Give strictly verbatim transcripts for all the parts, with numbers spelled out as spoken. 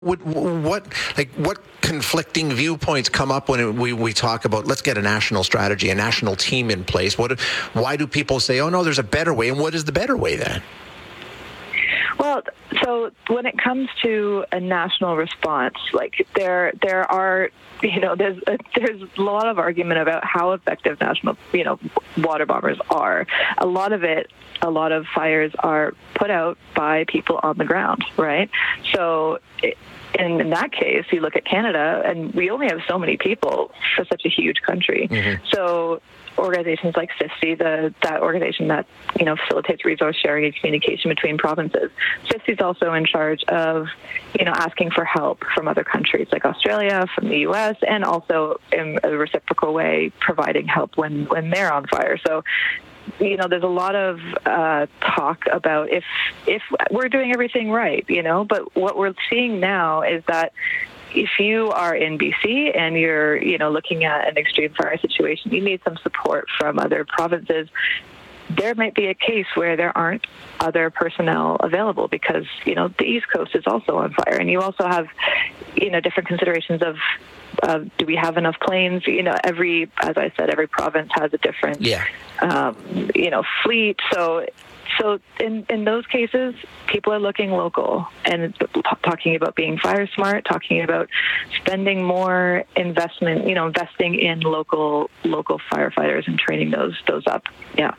What, what, like, what conflicting viewpoints come up when we, we talk about let's get a national strategy, a national team in place? What, why do people say, oh no, there's a better way, and what is the better way then? Well, so when it comes to a national response, like there, there are, you know, there's a, there's a lot of argument about how effective national, you know, water bombers are. A lot of it, a lot of fires are put out by people on the ground, right? So it, in that case, you look at Canada, and we only have so many people for such a huge country. Mm-hmm. So organizations like C I F C, the that organization that you know facilitates resource sharing and communication between provinces, C I F C is also in charge of you know asking for help from other countries like Australia, from the U S, and also in a reciprocal way providing help when when they're on fire. So you know, there's a lot of uh, talk about if if we're doing everything right, you know, but what we're seeing now is that if you are in B C and you're, you know, looking at an extreme fire situation, you need some support from other provinces. There might be a case where there aren't other personnel available because, you know, the East Coast is also on fire. And you also have, you know, different considerations of uh, do we have enough planes? You know, every, as I said, every province has a different, yeah. um, you know, fleet. So So in, in those cases, people are looking local and talking about being fire smart, talking about spending more investment, you know, investing in local local firefighters and training those those up. Yeah.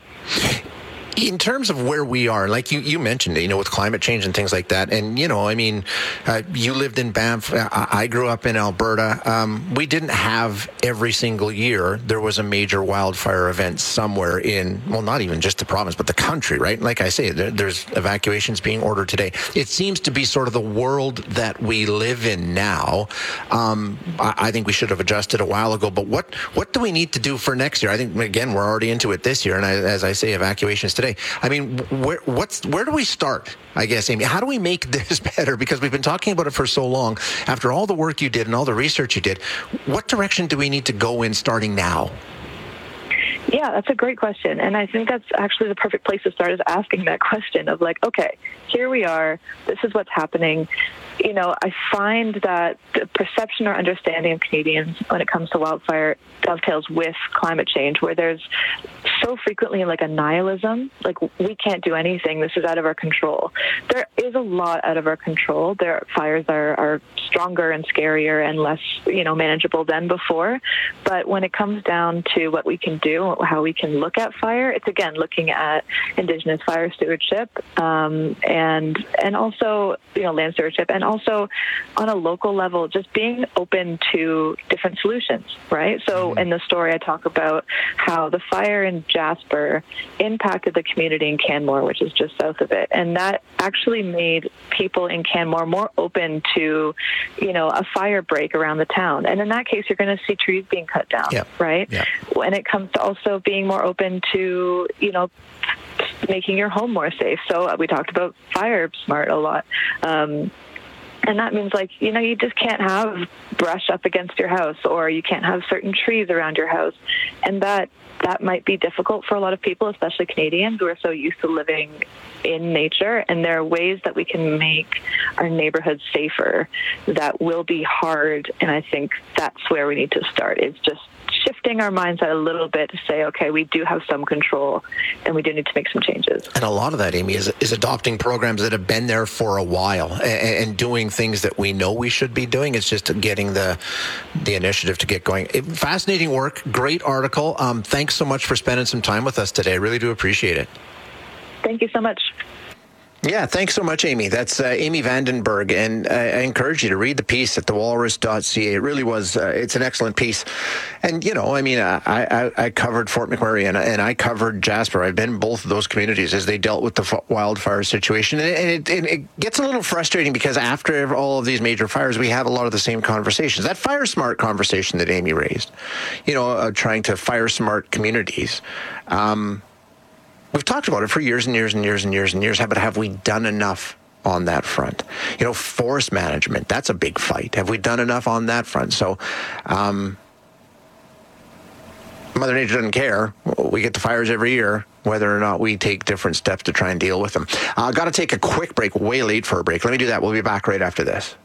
In terms of where we are, like you, you mentioned, you know, with climate change and things like that, and, you know, I mean, uh, you lived in Banff, I, I grew up in Alberta. Um, we didn't have every single year there was a major wildfire event somewhere in, well, not even just the province, but the country, right? Like I say, there, there's evacuations being ordered today. It seems to be sort of the world that we live in now. Um, I, I think we should have adjusted a while ago, but what, what do we need to do for next year? I think, again, we're already into it this year, and I, as I say, evacuations today. I mean, where, what's, where do we start, I guess, Amy? How do we make this better? Because we've been talking about it for so long. After all the work you did and all the research you did, what direction do we need to go in starting now? Yeah, that's a great question. And I think that's actually the perfect place to start is asking that question of like, okay, here we are. This is what's happening. You know, I find that the perception or understanding of Canadians when it comes to wildfire dovetails with climate change, where there's so frequently like a nihilism, like we can't do anything, this is out of our control. There is a lot out of our control. There fires are, are stronger and scarier and less, you know, manageable than before. But when it comes down to what we can do, how we can look at fire, it's again looking at Indigenous fire stewardship um, and and also, you know, land stewardship, and also on a local level, just being open to different solutions, right? So in the story, I talk about how the fire in Jasper impacted the community in Canmore, which is just south of it. And that actually made people in Canmore more open to, you know, a fire break around the town. And in that case, you're going to see trees being cut down, yeah. right? Yeah. When it comes to also being more open to, you know, making your home more safe. So we talked about fire smart a lot. Um, And that means, like, you know, you just can't have brush up against your house, or you can't have certain trees around your house. And that that might be difficult for a lot of people, especially Canadians who are so used to living in nature. And there are ways that we can make our neighborhoods safer that will be hard. And I think that's where we need to start, is just shifting our mindset a little bit to say, okay, we do have some control and we do need to make some changes. And a lot of that, Amy, is, is adopting programs that have been there for a while and, and doing things that we know we should be doing. It's just getting the the initiative to get going. It, fascinating work. Great article. Um, thanks so much for spending some time with us today. I really do appreciate it. Thank you so much. Yeah, thanks so much, Amy. That's uh, Amy Vandenberg, and uh, I encourage you to read the piece at the walrus dot c a. It really was, uh, it's an excellent piece. And, you know, I mean, I, I, I covered Fort McMurray and, and I covered Jasper. I've been in both of those communities as they dealt with the f- wildfire situation. And, it, and it gets a little frustrating because after all of these major fires, we have a lot of the same conversations. That fire smart conversation that Amy raised, you know, uh, trying to fire smart communities. Um, We've talked about it for years and years and years and years and years, but have we done enough on that front? You know, forest management, that's a big fight. Have we done enough on that front? So, um, Mother Nature doesn't care. We get the fires every year, whether or not we take different steps to try and deal with them. I've uh, got to take a quick break, way late for a break. Let me do that. We'll be back right after this.